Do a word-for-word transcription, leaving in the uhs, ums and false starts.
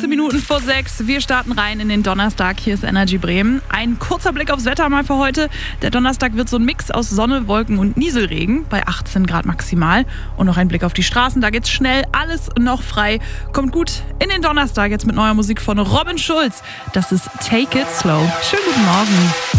achtzehn Minuten vor sechs. Wir starten rein in den Donnerstag. Hier ist Energy Bremen. Ein kurzer Blick aufs Wetter mal für heute. Der Donnerstag wird so ein Mix aus Sonne, Wolken und Nieselregen bei achtzehn Grad maximal. Und noch ein Blick auf die Straßen. Da geht's schnell, alles noch frei. Kommt gut in den Donnerstag jetzt mit neuer Musik von Robin Schulz. Das ist Take It Slow. Schönen guten Morgen.